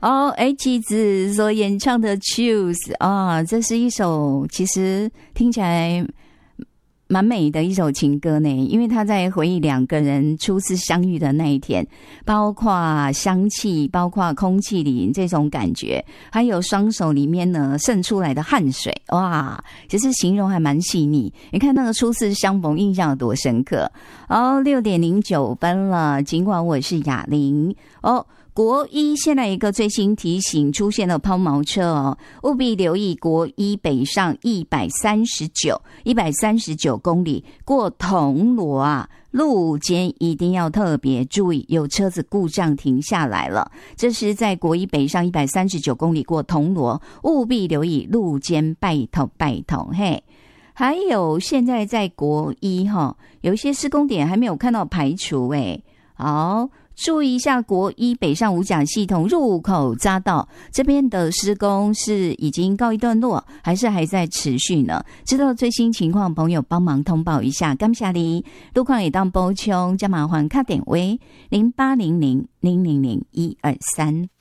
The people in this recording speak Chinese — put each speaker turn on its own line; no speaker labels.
H 子所演唱的 Choose 啊，这是一首其实听起来蛮美的一首情歌呢，因为他在回忆两个人初次相遇的那一天，包括香气，包括空气里这种感觉，还有双手里面呢渗出来的汗水，哇，其实形容还蛮细腻。你看那个初次相逢印象有多深刻。6:09了，尽管我是雅玲国一现在一个最新提醒出现了抛锚车务必留意国一北上139公里过铜锣路肩一定要特别注意，有车子故障停下来了。这是在国一北上139公里过铜锣，务必留意路肩，拜托嘿。还有现在在国一有一些施工点还没有看到排除好。注意一下国一北上五甲系统入口匝道这边的施工是已经告一段落，还是还在持续呢？知道最新情况朋友帮忙通报一下。感谢你，路况也当补充，加麻烦打电话0800000123。